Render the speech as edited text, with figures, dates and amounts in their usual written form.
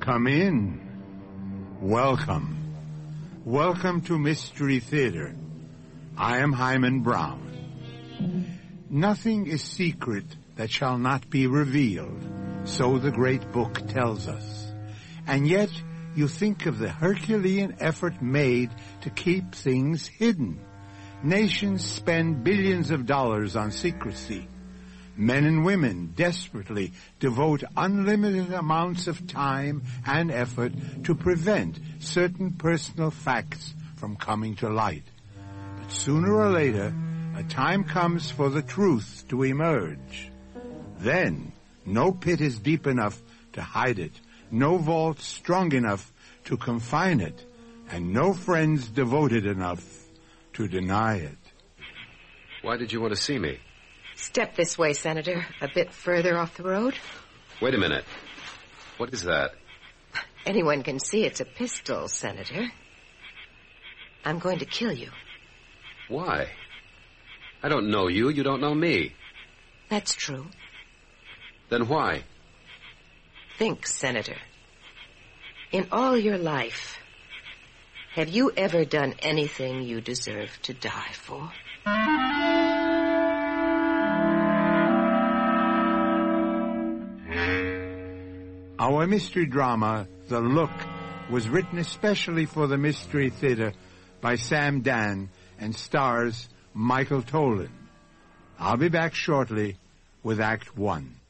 Come in. Welcome. Welcome to Mystery Theater. I am Hyman Brown. Nothing is secret that shall not be revealed, so the great book tells us. And yet, you think of the Herculean effort made to keep things hidden. Nations spend billions of dollars on secrecy. Men and women desperately devote unlimited amounts of time and effort to prevent certain personal facts from coming to light. But sooner or later, a time comes for the truth to emerge. Then, no pit is deep enough to hide it, no vault strong enough to confine it, and no friends devoted enough to deny it. Why did you want to see me? Step this way, Senator. A bit further off the road. Wait a minute. What is that? Anyone can see it's a pistol, Senator. I'm going to kill you. Why? I don't know you. You don't know me. That's true. Then why? Think, Senator. In all your life, have you ever done anything you deserve to die for? Our mystery drama, The Look, was written especially for the Mystery Theater by Sam Dan and stars Michael Tolan. I'll be back shortly with Act 1.